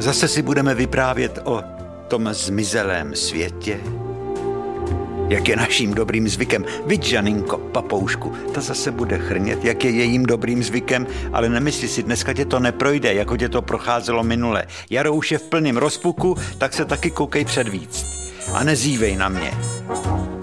Zase si budeme vyprávět o tom zmizelém světě, jak je naším dobrým zvykem. Viď, Žaninko, papoušku, ta zase bude chrnět, jak je jejím dobrým zvykem, ale nemyslí si, dneska tě to neprojde, jako tě to procházelo minule. Jaro už je v plném rozpuku, tak se taky koukej předvíc. A nezívej na mě.